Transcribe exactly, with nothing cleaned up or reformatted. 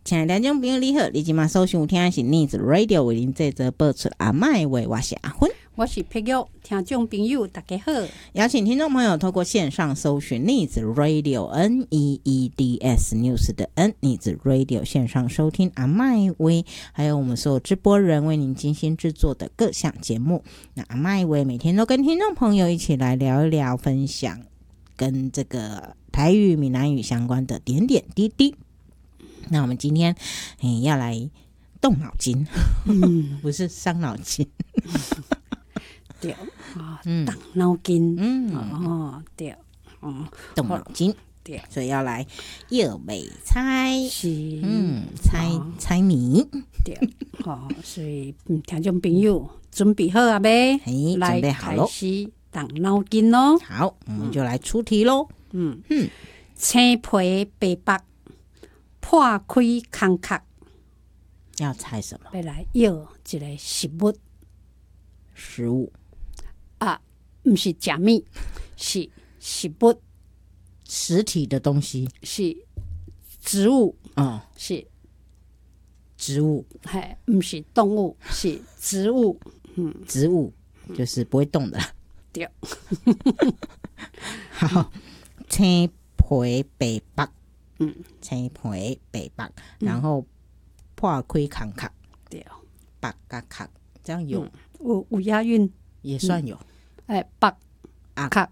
亲爱的听众朋友你好，你今晚收听的是 Needs Radio 为您这则播出阿麦话，我是阿芬， 我是佩玉。听众朋友大家好， 邀请听众朋友透过线上搜寻 Needs Radio N E E D S News 的 N Needs Radio 线上收听阿麦话，还有我们所有直播人为您精心制作的各项节目。那阿麦话每天都跟听众朋友一起来聊一聊，分享跟这个台语闽南语相关的点点滴滴。那我们今天、欸、要来动脑筋、嗯、不是伤脑筋对啊，动脑筋，嗯哦对，嗯， 动脑筋对，所以要来又美猜， 是嗯，猜、哦、猜谜对，哦，所以听众朋友准备好啊没？ 准备好了， 开始动脑筋咯。 好，我们就来出题咯。 嗯嗯，青皮白白。破开空壳， 要猜什么？ 要来要一个食物， 食物啊，不是食物，是食物， 实体的东西， 是植物， 哦， 是植物， 嘿，不是动物，是植物， 嗯，植物就是不会动的， 对。 好，青皮白白。 嗯， 青皮白白，然后破开空壳， 对， 白加壳，这样有、 嗯、有有押韵， 也算有。 哎、嗯，白壳